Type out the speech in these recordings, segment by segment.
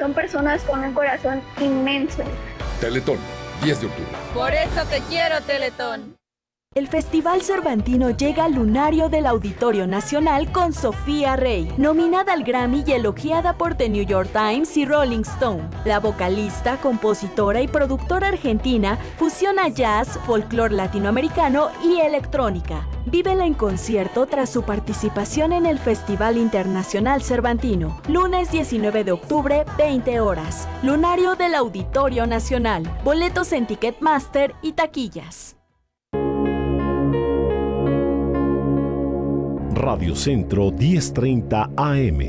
son personas con un corazón inmenso. Teletón, 10 de octubre. Por eso te quiero, Teletón. El Festival Cervantino llega al lunario del Auditorio Nacional con Sofía Rey, nominada al Grammy y elogiada por The New York Times y Rolling Stone. La vocalista, compositora y productora argentina fusiona jazz, folclore latinoamericano y electrónica. Vívela en concierto tras su participación en el Festival Internacional Cervantino. Lunes 19 de octubre, 20 horas. Lunario del Auditorio Nacional. Boletos en Ticketmaster y taquillas. Radio Centro 1030 AM.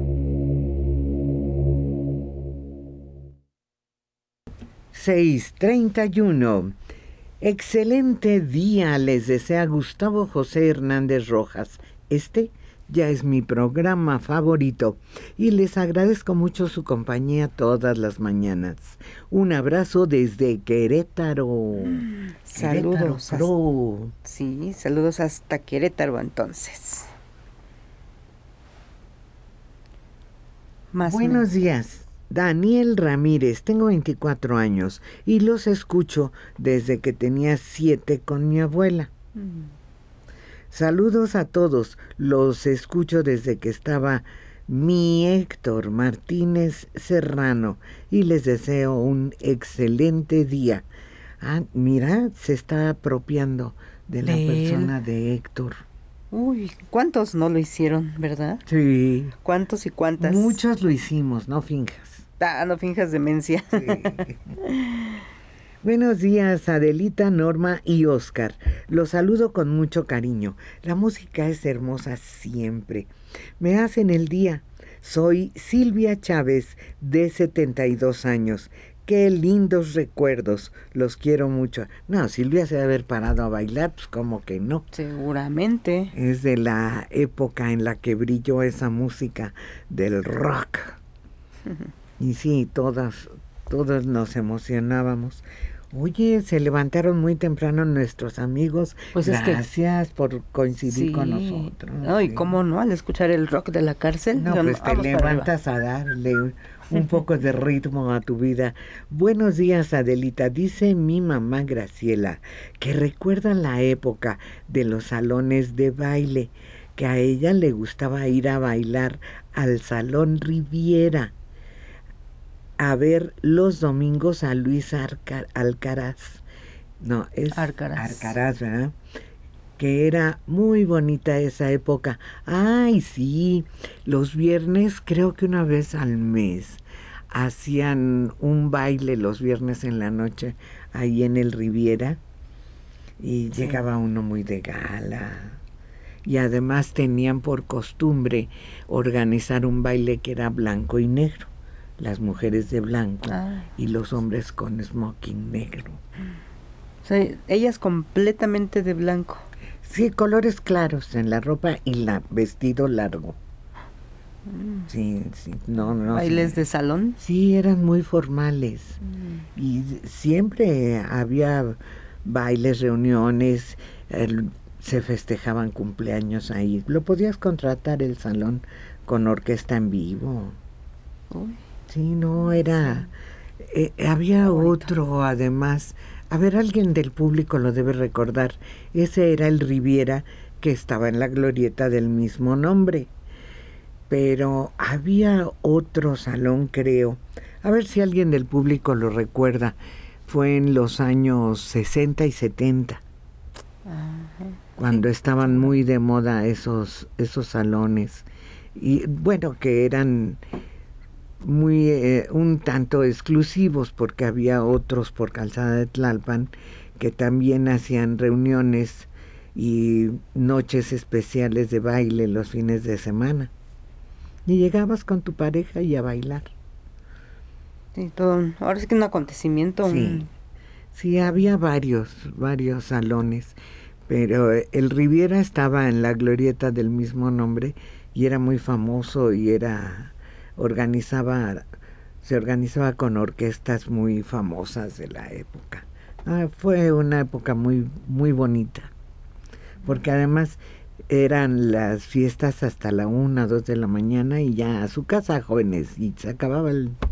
(6:31) Excelente día les desea Gustavo José Hernández Rojas. Este ya es mi programa favorito y les agradezco mucho su compañía todas las mañanas. Un abrazo desde Querétaro. Saludos. Querétaro. Sí, saludos hasta Querétaro entonces. Buenos días. Daniel Ramírez, tengo 24 años y los escucho desde que tenía 7 con mi abuela. Saludos a todos, los escucho desde que estaba mi Héctor Martínez Serrano y les deseo un excelente día. Ah, mira, se está apropiando de la persona de Héctor. Uy, ¿cuántos no lo hicieron, verdad? Sí. ¿Cuántos y cuántas? Muchos lo hicimos, no finjas. No finjas demencia. Sí. Buenos días, Adelita, Norma y Oscar. Los saludo con mucho cariño. La música es hermosa siempre. Me hacen el día. Soy Silvia Chávez, de 72 años. Qué lindos recuerdos. Los quiero mucho. No, Silvia se debe haber parado a bailar, pues como que no. Seguramente. Es de la época en la que brilló esa música del rock. Y sí, todas nos emocionábamos. Oye, se levantaron muy temprano nuestros amigos. Pues gracias por coincidir con nosotros. No, y cómo no, al escuchar el rock de la cárcel. No, pues te levantas a darle un poco de ritmo a tu vida. Buenos días, Adelita. Dice mi mamá Graciela que recuerda la época de los salones de baile, que a ella le gustaba ir a bailar al Salón Riviera, a ver los domingos a Luis Alcaraz. No, es Alcaraz, ¿verdad? Que era muy bonita esa época. Ay, sí, los viernes, creo que una vez al mes, hacían un baile los viernes en la noche ahí en el Riviera y llegaba uno muy de gala. Y además tenían por costumbre organizar un baile que era blanco y negro. Las mujeres de blanco y los hombres con smoking negro. O sea, ellas completamente de blanco. Sí, colores claros en la ropa y vestido largo. Sí, no. ¿Bailes de salón? Sí, eran muy formales. Y siempre había bailes, reuniones, se festejaban cumpleaños ahí. Lo podías empezar el salón con orquesta en vivo. Uy. Sí, no, era... había otro, además... A ver, alguien del público lo debe recordar. Ese era el Riviera, que estaba en la glorieta del mismo nombre. Pero había otro salón, creo. A ver si alguien del público lo recuerda. Fue en los años 60 y 70. Cuando estaban muy de moda esos salones. Y bueno, que eran... muy un tanto exclusivos, porque había otros por Calzada de Tlalpan que también hacían reuniones y noches especiales de baile los fines de semana y llegabas con tu pareja y a bailar. Sí, ahora sí que un acontecimiento. Sí, había varios salones, pero el Riviera estaba en la glorieta del mismo nombre y era muy famoso y se organizaba con orquestas muy famosas de la época. Fue una época muy, muy bonita, porque además eran las fiestas hasta la 1, 2 de la mañana y ya a su casa, jóvenes, y se acababa